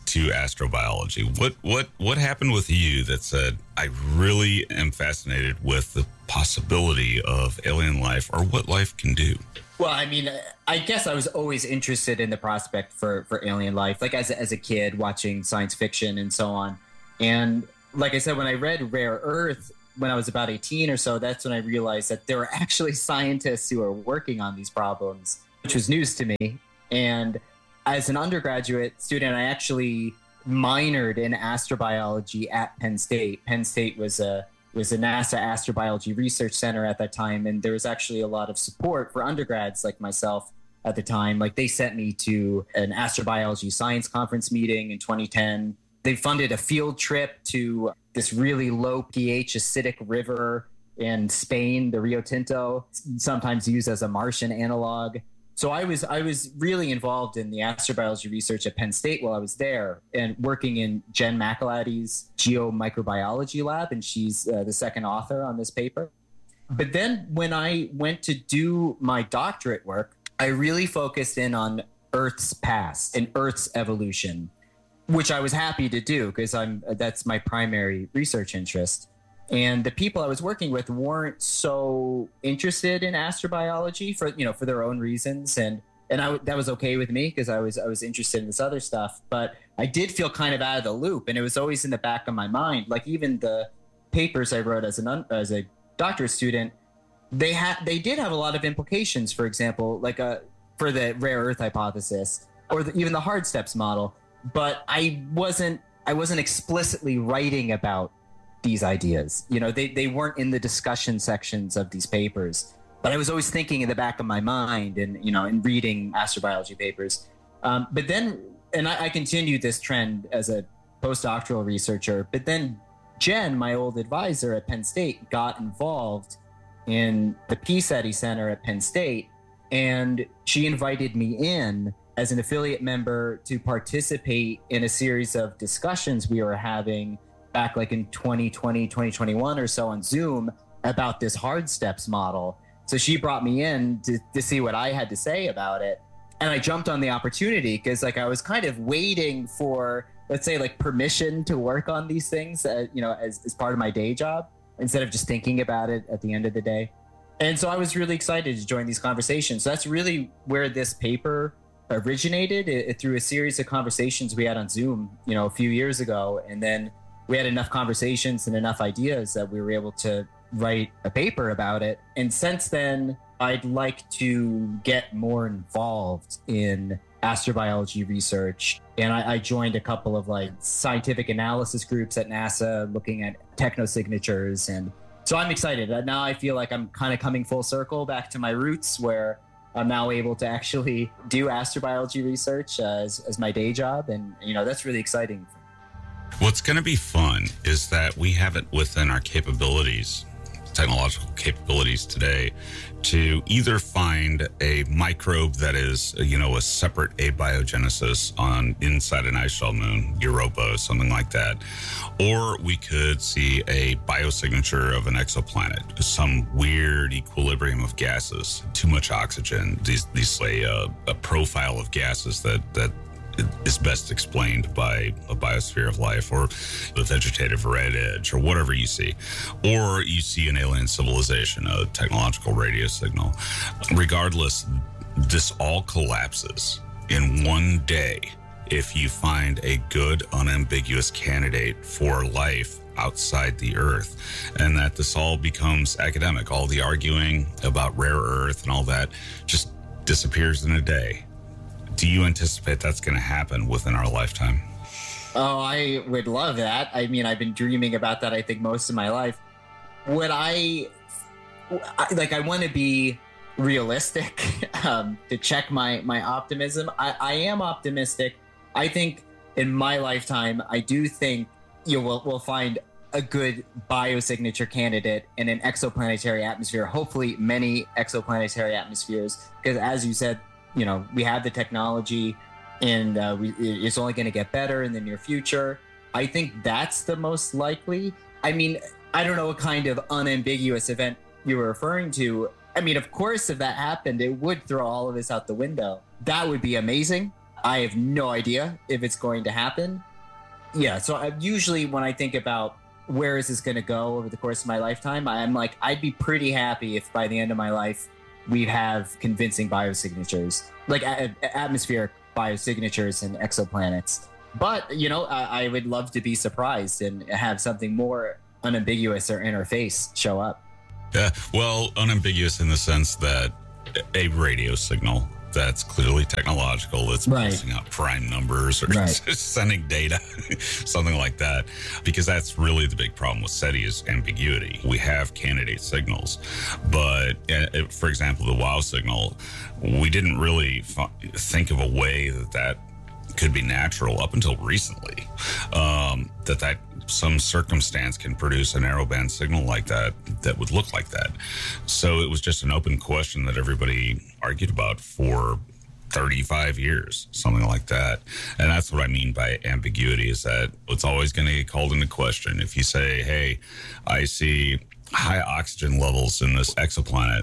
to astrobiology. What what what happened with you that said, I really am fascinated with the possibility of alien life or what life can do? Well, I mean, I guess I was always interested in the prospect for, for alien life, like as a, as a kid watching science fiction and so on. And like I said, when I read Rare Earth, when I was about eighteen or so, that's when I realized that there were actually scientists who are working on these problems, which was news to me. And as an undergraduate student, I actually minored in astrobiology at Penn State. Penn State was a was a NASA astrobiology research center at that time, and there was actually a lot of support for undergrads like myself at the time. Like they sent me to an astrobiology science conference meeting in twenty ten. They funded a field trip to this really low pH acidic river in Spain, the Rio Tinto, sometimes used as a Martian analog. So I was I was really involved in the astrobiology research at Penn State while I was there, and working in Jen McElady's geomicrobiology lab, and she's uh, the second author on this paper. But then when I went to do my doctorate work, I really focused in on Earth's past and Earth's evolution, which I was happy to do because I'm that's my primary research interest. And the people I was working with weren't so interested in astrobiology for, you know, for their own reasons. And, and I, that was okay with me because I was, I was interested in this other stuff, but I did feel kind of out of the loop, and it was always in the back of my mind. Like even the papers I wrote as an, as a doctorate student, they had, they did have a lot of implications. For example, like a, for the rare earth hypothesis or the, even the hard steps model, but I wasn't, I wasn't explicitly writing about these ideas. You know, they, they weren't in the discussion sections of these papers, but I was always thinking in the back of my mind and, you know, in reading astrobiology papers. Um, but then, and I, I continued this trend as a postdoctoral researcher, but then Jen, my old advisor at Penn State, got involved in the PSETI Center at Penn State, and she invited me in as an affiliate member to participate in a series of discussions we were having back like in twenty twenty, twenty twenty-one or so on Zoom about this hard steps model. So she brought me in to, to see what I had to say about it. And I jumped on the opportunity because like I was kind of waiting for, let's say, like permission to work on these things, uh, you know, as, as part of my day job, instead of just thinking about it at the end of the day. And so I was really excited to join these conversations. So that's really where this paper originated, it, it, through a series of conversations we had on Zoom, you know, a few years ago. And then we had enough conversations and enough ideas that we were able to write a paper about it. And since then, I'd like to get more involved in astrobiology research. And I, I joined a couple of like scientific analysis groups at NASA looking at technosignatures. And so I'm excited. Now I feel like I'm kind of coming full circle back to my roots, where I'm now able to actually do astrobiology research uh, as, as my day job. And, you know, that's really exciting. What's going to be fun is that we have it within our capabilities, technological capabilities today, to either find a microbe that is, you know, a separate abiogenesis on inside an ice shell moon, Europa, something like that, or we could see a biosignature of an exoplanet, some weird equilibrium of gases, too much oxygen, these these a, uh, a profile of gases that that. is best explained by a biosphere of life or the vegetative red edge or whatever you see. Or you see an alien civilization, a technological radio signal. Regardless, this all collapses in one day if you find a good, unambiguous candidate for life outside the Earth, and that this all becomes academic. All the arguing about rare earth and all that just disappears in a day. Do you anticipate that's going to happen within our lifetime? Oh, I would love that. I mean, I've been dreaming about that, I think, most of my life. Would I, I like, I want to be realistic um, to check my, my optimism. I, I am optimistic. I think in my lifetime, I do think you know, we'll, we'll find a good biosignature candidate in an exoplanetary atmosphere, hopefully many exoplanetary atmospheres, because as you said, you know, we have the technology, and uh, we, it's only going to get better in the near future. I think that's the most likely. I mean, I don't know what kind of unambiguous event you were referring to. I mean, of course, if that happened, it would throw all of this out the window. That would be amazing. I have no idea if it's going to happen. Yeah, so I, usually when I think about where is this going to go over the course of my lifetime, I'm like, I'd be pretty happy if by the end of my life we have convincing biosignatures, like a- atmospheric biosignatures and exoplanets. But, you know, I, I would love to be surprised and have something more unambiguous or interface show up. Yeah, well, unambiguous in the sense that a radio signal that's clearly technological, that's right. passing out prime numbers or right. sending data, something like that. Because that's really the big problem with SETI is ambiguity. We have candidate signals, but uh, for example, the WOW signal, we didn't really f- think of a way that that could be natural up until recently, um, that that some circumstance can produce a narrowband signal like that that would look like that. So it was just an open question that everybody argued about for thirty-five years, something like that. And that's what I mean by ambiguity, is that it's always going to get called into question. If you say, hey, I see high oxygen levels in this exoplanet,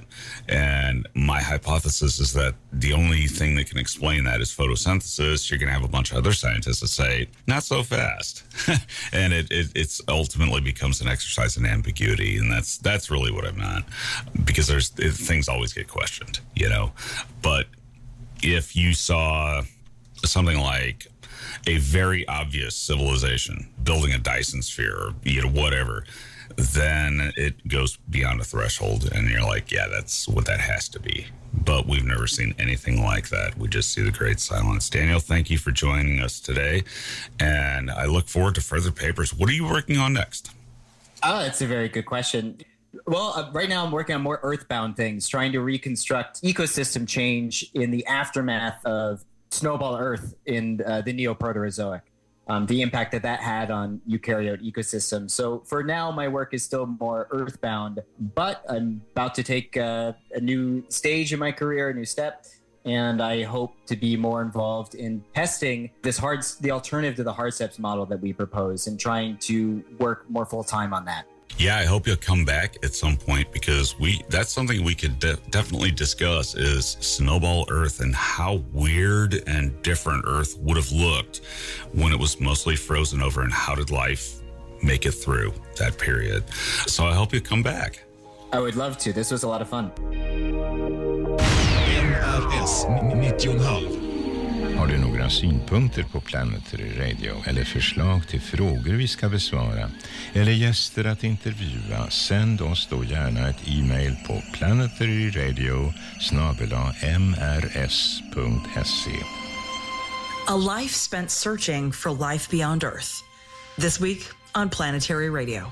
and my hypothesis is that the only thing that can explain that is photosynthesis, you're going to have a bunch of other scientists that say, not so fast. And it, it it's ultimately becomes an exercise in ambiguity. And that's that's really what I meant, because there's it, things always get questioned, you know. But if you saw something like a very obvious civilization building a Dyson sphere or, you know, whatever, then it goes beyond a threshold and you're like, yeah, that's what that has to be. But we've never seen anything like that. We just see the great silence. Daniel, thank you for joining us today. And I look forward to further papers. What are you working on next? Oh, that's a very good question. Well, uh, right now I'm working on more earthbound things, trying to reconstruct ecosystem change in the aftermath of Snowball Earth in uh, the Neoproterozoic. Um, the impact that that had on eukaryote ecosystems. So for now, my work is still more earthbound, but I'm about to take uh, a new stage in my career, a new step, and I hope to be more involved in testing this hard, the alternative to the HARCEPS model that we propose, and trying to work more full time on that. Yeah, I hope you'll come back at some point, because we that's something we could de- definitely discuss is Snowball Earth and how weird and different Earth would have looked when it was mostly frozen over, and how did life make it through that period. So I hope you come back. I would love to. This was a lot of fun. N R S nittio komma fem. Har du några synpunkter på Planetary Radio eller förslag till frågor vi ska besvara eller gäster att intervjua, sänd oss då gärna ett e-mail på planetaryradio snabel-a m r s punkt s e. A life spent searching for life beyond Earth. This week on Planetary Radio.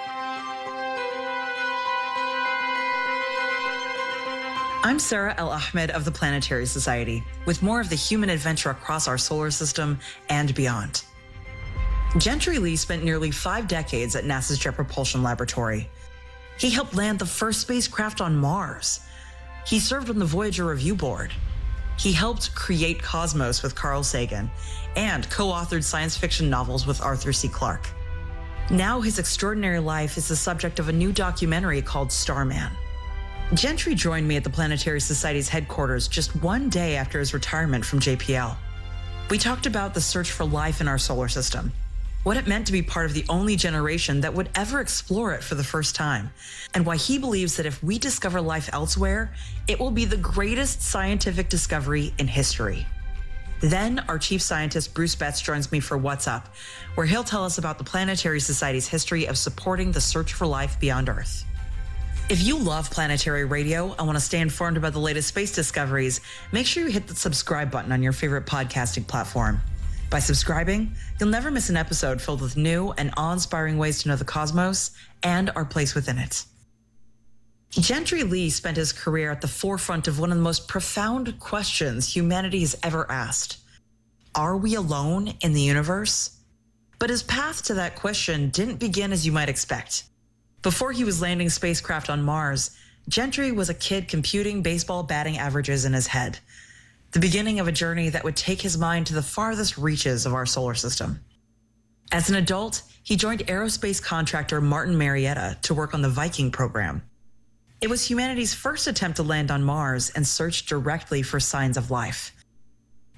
I'm Sarah El-Ahmed of the Planetary Society, with more of the human adventure across our solar system and beyond. Gentry Lee spent nearly five decades at NASA's Jet Propulsion Laboratory. He helped land the first spacecraft on Mars. He served on the Voyager Review Board. He helped create Cosmos with Carl Sagan and co-authored science fiction novels with Arthur C. Clarke. Now his extraordinary life is the subject of a new documentary called Starman. Gentry joined me at the Planetary Society's headquarters just one day after his retirement from J P L. We talked about the search for life in our solar system, what it meant to be part of the only generation that would ever explore it for the first time, and why he believes that if we discover life elsewhere, it will be the greatest scientific discovery in history. Then our chief scientist, Bruce Betts, joins me for What's Up, where he'll tell us about the Planetary Society's history of supporting the search for life beyond Earth. If you love Planetary Radio and want to stay informed about the latest space discoveries, make sure you hit the subscribe button on your favorite podcasting platform. By subscribing, you'll never miss an episode filled with new and awe-inspiring ways to know the cosmos and our place within it. Gentry Lee spent his career at the forefront of one of the most profound questions humanity has ever asked. Are we alone in the universe? But his path to that question didn't begin as you might expect. Before he was landing spacecraft on Mars, Gentry was a kid computing baseball batting averages in his head, the beginning of a journey that would take his mind to the farthest reaches of our solar system. As an adult, he joined aerospace contractor Martin Marietta to work on the Viking program. It was humanity's first attempt to land on Mars and search directly for signs of life.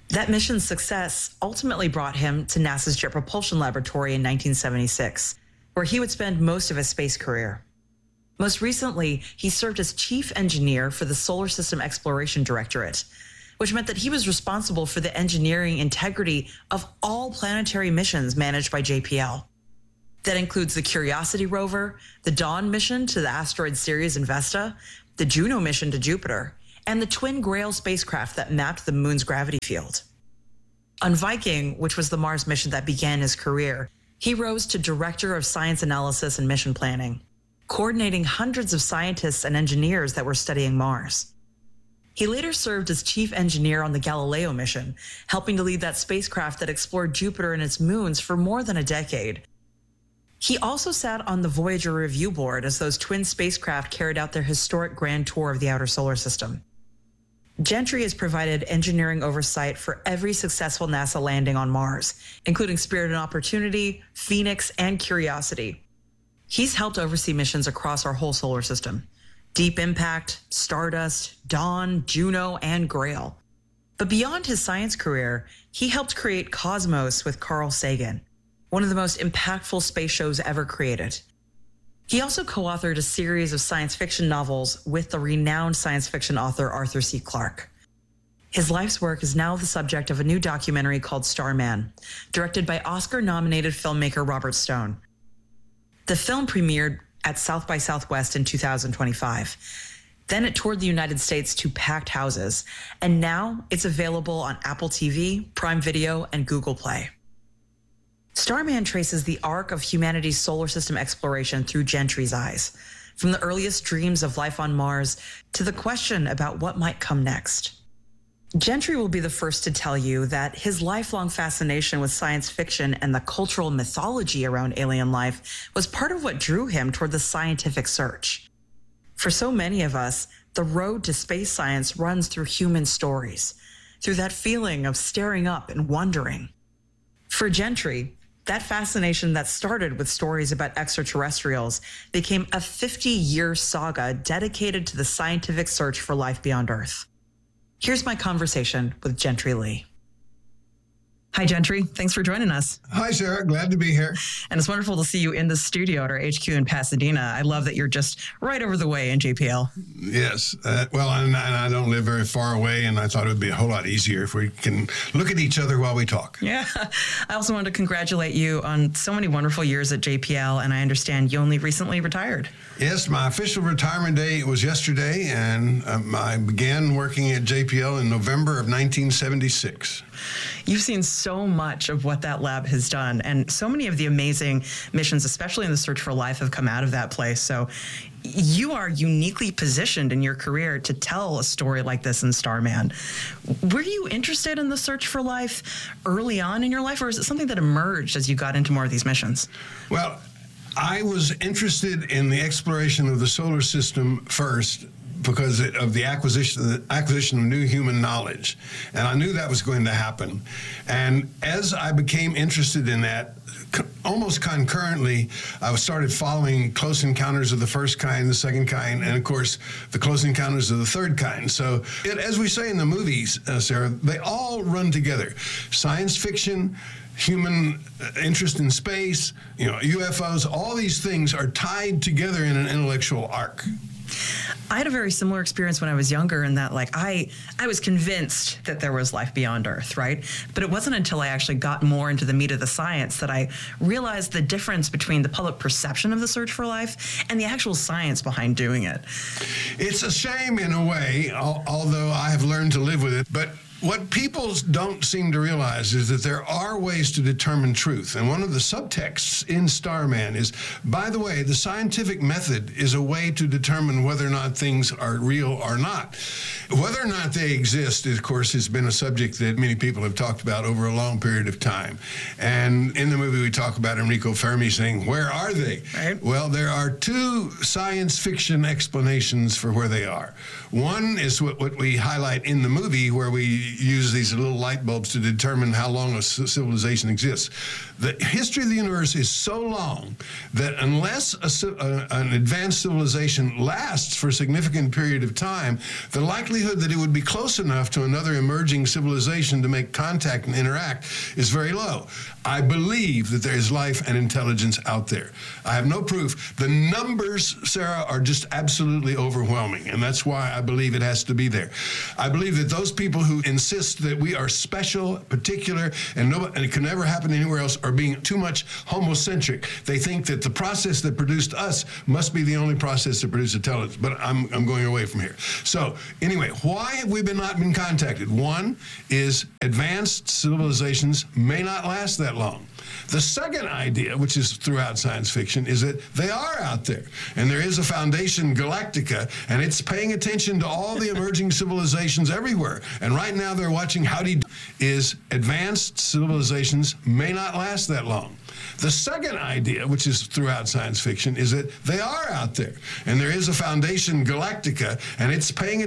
That mission's success ultimately brought him to NASA's Jet Propulsion Laboratory in nineteen seventy-six, where he would spend most of his space career. Most recently, he served as chief engineer for the Solar System Exploration Directorate, which meant that he was responsible for the engineering integrity of all planetary missions managed by J P L. That includes the Curiosity rover, the Dawn mission to the asteroid Ceres and Vesta, the Juno mission to Jupiter, and the Twin Grail spacecraft that mapped the moon's gravity field. On Viking, which was the Mars mission that began his career, he rose to Director of Science Analysis and Mission Planning, coordinating hundreds of scientists and engineers that were studying Mars. He later served as chief engineer on the Galileo mission, helping to lead that spacecraft that explored Jupiter and its moons for more than a decade. He also sat on the Voyager Review Board as those twin spacecraft carried out their historic grand tour of the outer solar system. Gentry has provided engineering oversight for every successful NASA landing on Mars, including Spirit and Opportunity, Phoenix, and Curiosity. He's helped oversee missions across our whole solar system: Deep Impact, Stardust, Dawn, Juno, and Grail. But beyond his science career, he helped create Cosmos with Carl Sagan, one of the most impactful space shows ever created. He also co-authored a series of science fiction novels with the renowned science fiction author Arthur C. Clarke. His life's work is now the subject of a new documentary called Starman, directed by Oscar-nominated filmmaker Robert Stone. The film premiered at South by Southwest in two thousand twenty-five. Then it toured the United States to packed houses, and now it's available on Apple T V, Prime Video, and Google Play. Starman traces the arc of humanity's solar system exploration through Gentry's eyes, from the earliest dreams of life on Mars to the question about what might come next. Gentry will be the first to tell you that his lifelong fascination with science fiction and the cultural mythology around alien life was part of what drew him toward the scientific search. For so many of us, the road to space science runs through human stories, through that feeling of staring up and wondering. For Gentry, that fascination that started with stories about extraterrestrials became a fifty-year saga dedicated to the scientific search for life beyond Earth. Here's my conversation with Gentry Lee. Hi, Gentry. Thanks for joining us. Hi, Sarah. Glad to be here. And it's wonderful to see you in the studio at our H Q in Pasadena. I love that you're just right over the way in J P L. Yes. Uh, well, and, and I don't live very far away, and I thought it would be a whole lot easier if we can look at each other while we talk. Yeah. I also wanted to congratulate you on so many wonderful years at J P L, and I understand you only recently retired. Yes, my official retirement day was yesterday, and um, I began working at J P L in November of nineteen seventy-six. You've seen so much of what that lab has done, and so many of the amazing missions, especially in the search for life, have come out of that place. So you are uniquely positioned in your career to tell a story like this in Starman. Were you interested in the search for life early on in your life, or is it something that emerged as you got into more of these missions? Well, I was interested in the exploration of the solar system first, because of the acquisition, the acquisition of new human knowledge. And I knew that was going to happen. And as I became interested in that, almost concurrently, I started following Close Encounters of the First Kind, the Second Kind, and of course, the Close Encounters of the Third Kind. So, it, as we say in the movies, uh, Sarah, they all run together. Science fiction, human interest in space, you know, U F Os, all these things are tied together in an intellectual arc. I had a very similar experience when I was younger in that, like, I I was convinced that there was life beyond Earth, right? But it wasn't until I actually got more into the meat of the science that I realized the difference between the public perception of the search for life and the actual science behind doing it. It's a shame in a way, al- although I have learned to live with it, but what people don't seem to realize is that there are ways to determine truth. And one of the subtexts in Starman is, by the way, the scientific method is a way to determine whether or not things are real or not. Whether or not they exist, of course, has been a subject that many people have talked about over a long period of time. And in the movie, we talk about Enrico Fermi saying, where are they? Right. Well, there are two science fiction explanations for where they are. One is what, what we highlight in the movie, where we use these little light bulbs to determine how long a civilization exists. The history of the universe is so long that unless a, a, an advanced civilization lasts for a significant period of time, the likelihood that it would be close enough to another emerging civilization to make contact and interact is very low. I believe that there is life and intelligence out there. I have no proof. The numbers, Sarah, are just absolutely overwhelming, and that's why I believe it has to be there. I believe that those people who insist that we are special, particular, and, no, and it can never happen anywhere else are being too much homocentric. They think that the process that produced us must be the only process that produced intelligence, but I'm, I'm going away from here. So anyway, why have we been not been contacted? One is advanced civilizations may not last that long. The second idea, which is throughout science fiction, is that they are out there. And there is a Foundation Galactica, and it's paying attention to all the emerging civilizations everywhere. And right now they're watching how do is advanced civilizations may not last that long. The second idea, which is throughout science fiction, is that they are out there. And there is a Foundation Galactica, and it's paying